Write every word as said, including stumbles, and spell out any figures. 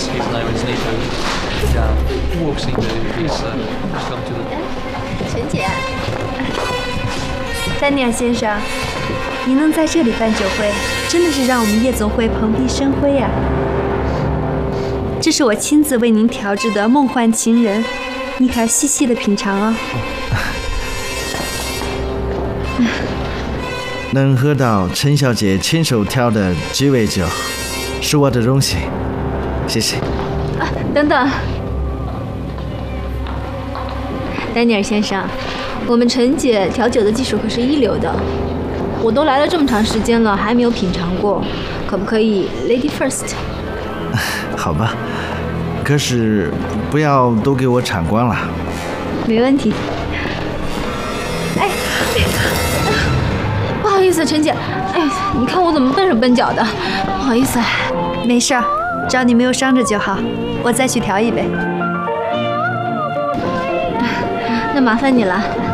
ask his name. His name is yeah, walks into his uh, he's come to the. 陈姐， 丹尼尔先生，您能在这里办酒会，真的是让我们夜总会蓬荜生辉呀、啊！这是我亲自为您调制的梦幻情人，你可要细细的品尝哦。 能喝到陈小姐亲手调的鸡尾酒，是我的荣幸，谢谢。 啊，等等，丹尼尔先生，我们陈姐调酒的技术可是一流的，我都来了这么长时间了，还没有品尝过，可不可以 Lady First？ 好吧，可是不要都给我铲光了。 没问题。哎。不好意思，陈姐，哎，你看我怎么笨手笨脚的，不好意思。 没事儿，只要你没有伤着就好，我再去调一杯。 那麻烦你了。